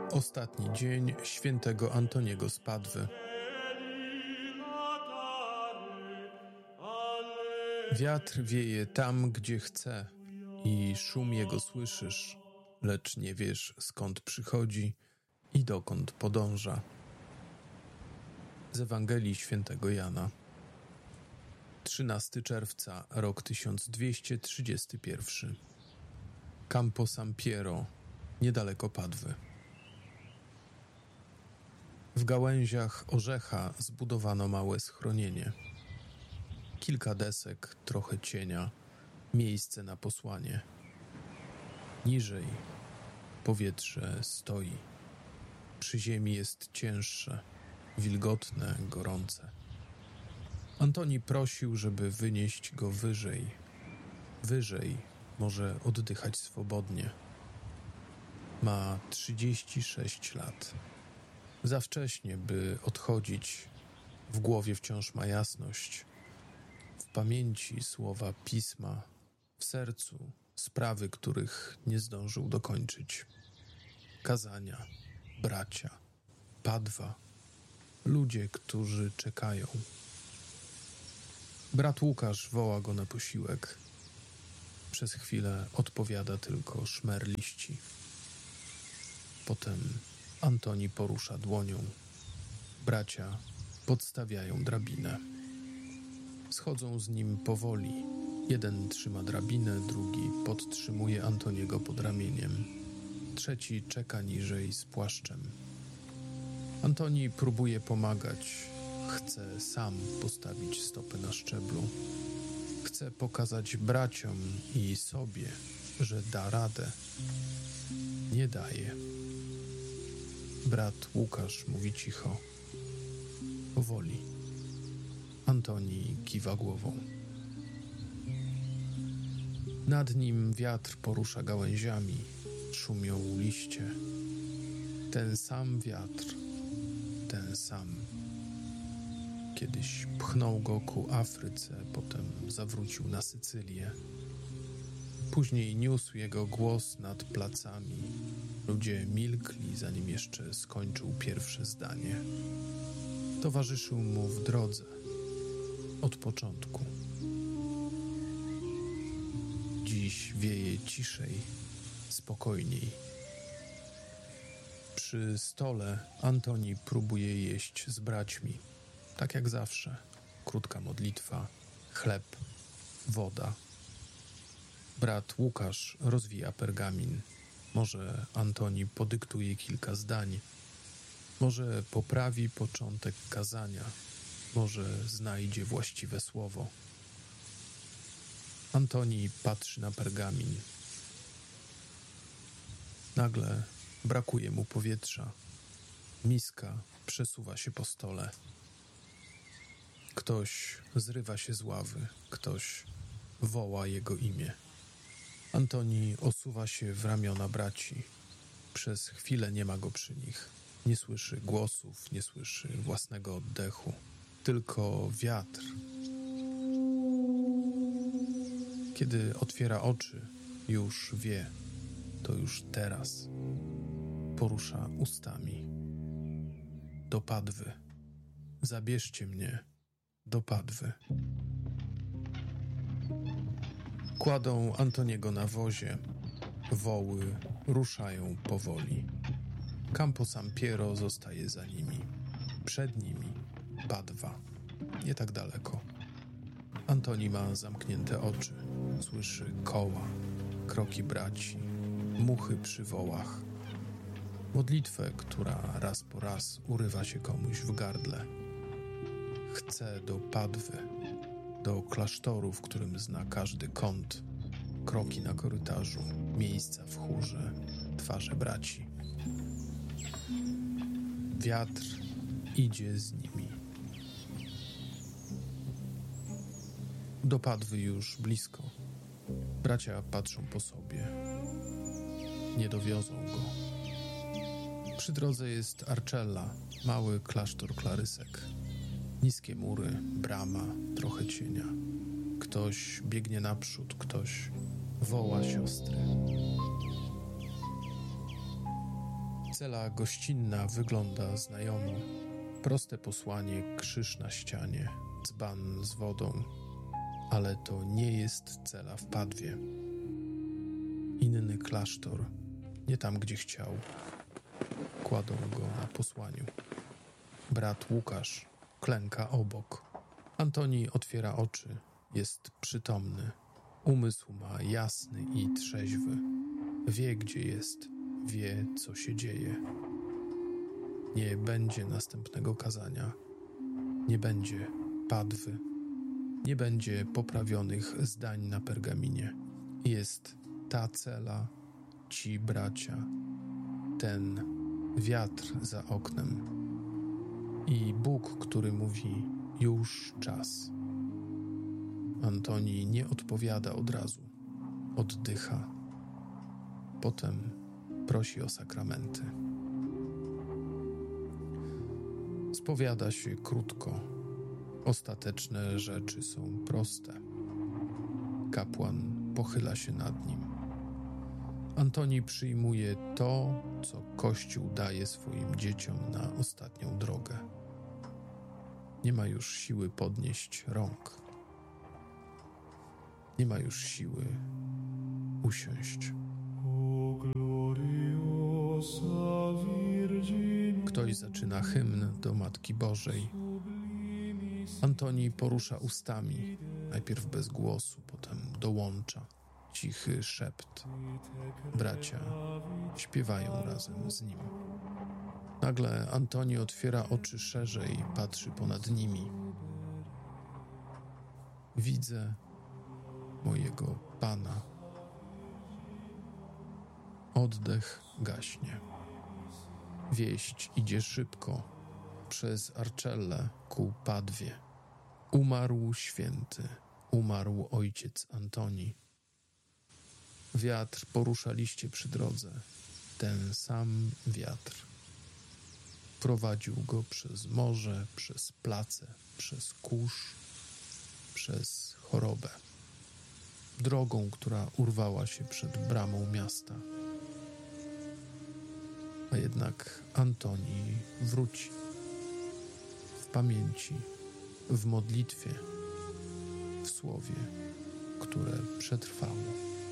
Ostatni dzień świętego Antoniego z Padwy. Wiatr wieje tam, gdzie chce i szum jego słyszysz, lecz nie wiesz, skąd przychodzi i dokąd podąża. Z Ewangelii świętego Jana. 13 czerwca, rok 1231. Campo San Piero, niedaleko Padwy. W gałęziach orzecha zbudowano małe schronienie. Kilka desek, trochę cienia, miejsce na posłanie. Niżej powietrze stoi. Przy ziemi jest cięższe, wilgotne, gorące. Antoni prosił, żeby wynieść go wyżej. Wyżej może oddychać swobodnie. Ma 36 lat. Za wcześnie, by odchodzić. W głowie wciąż ma jasność. W pamięci słowa Pisma, w sercu sprawy, których nie zdążył dokończyć. Kazania, bracia, Padwa, ludzie, którzy czekają. Brat Łukasz woła go na posiłek. Przez chwilę odpowiada tylko szmer liści. Potem Antoni porusza dłonią. Bracia podstawiają drabinę. Schodzą z nim powoli. Jeden trzyma drabinę, drugi podtrzymuje Antoniego pod ramieniem. Trzeci czeka niżej z płaszczem. Antoni próbuje pomagać. Chce sam postawić stopy na szczeblu. Chce pokazać braciom i sobie, że da radę. Nie daje. Brat Łukasz mówi cicho. Powoli. Antoni kiwa głową. Nad nim wiatr porusza gałęziami. Szumią liście. Ten sam wiatr. Ten sam. Kiedyś pchnął go ku Afryce, potem zawrócił na Sycylię. Później niósł jego głos nad placami. Ludzie milkli, zanim jeszcze skończył pierwsze zdanie. Towarzyszył mu w drodze. Od początku. Dziś wieje ciszej, spokojniej. Przy stole Antoni próbuje jeść z braćmi. Tak jak zawsze. Krótka modlitwa, chleb, woda. Brat Łukasz rozwija pergamin. Może Antoni podyktuje kilka zdań. Może poprawi początek kazania. Może znajdzie właściwe słowo. Antoni patrzy na pergamin. Nagle brakuje mu powietrza. Miska przesuwa się po stole. Ktoś zrywa się z ławy. Ktoś woła jego imię. Antoni osuwa się w ramiona braci. Przez chwilę nie ma go przy nich. Nie słyszy głosów, nie słyszy własnego oddechu. Tylko wiatr. Kiedy otwiera oczy, już wie. To już teraz. Porusza ustami. Do Padwy. Zabierzcie mnie do Padwy. Kładą Antoniego na wozie. Woły ruszają powoli. Campo San Piero zostaje za nimi. Przed nimi Padwa. Nie tak daleko. Antoni ma zamknięte oczy. Słyszy koła, kroki braci, muchy przy wołach. Modlitwę, która raz po raz urywa się komuś w gardle. Chce do Padwy, do klasztoru, w którym zna każdy kąt, kroki na korytarzu, miejsca w chórze, twarze braci. Wiatr idzie z nimi. Do Padwy już blisko. Bracia patrzą po sobie. Nie dowiozą go. Przy drodze jest Arcella, mały klasztor klarysek. Niskie mury, brama, trochę cienia. Ktoś biegnie naprzód, ktoś woła siostry. Cela gościnna wygląda znajomo. Proste posłanie, krzyż na ścianie, dzban z wodą. Ale to nie jest cela w Padwie. Inny klasztor, nie tam, gdzie chciał. Kładą go na posłaniu. Brat Łukasz klęka obok. Antoni otwiera oczy, jest przytomny. Umysł ma jasny i trzeźwy. Wie, gdzie jest, wie, co się dzieje. Nie będzie następnego kazania, nie będzie Padwy, nie będzie poprawionych zdań na pergaminie. Jest ta cela, ci bracia, ten wiatr za oknem i Bóg, który mówi: już czas. Antoni nie odpowiada od razu, oddycha. Potem prosi o sakramenty. Spowiada się krótko. Ostateczne rzeczy są proste. Kapłan pochyla się nad nim. Antoni przyjmuje to, co Kościół daje swoim dzieciom na ostatnią drogę. Nie ma już siły podnieść rąk. Nie ma już siły usiąść. Ktoś zaczyna hymn do Matki Bożej. Antoni porusza ustami, najpierw bez głosu, potem dołącza. Cichy szept. Bracia śpiewają razem z nim. Nagle Antoni otwiera oczy szerzej i patrzy ponad nimi. Widzę mojego Pana. Oddech gaśnie. Wieść idzie szybko przez Arcellę ku Padwie. Umarł święty, umarł ojciec Antoni. Wiatr porusza liście przy drodze. Ten sam wiatr. Prowadził go przez morze, przez place, przez kurz, przez chorobę. Drogą, która urwała się przed bramą miasta. A jednak Antoni wróci. W pamięci, w modlitwie, w słowie, które przetrwało.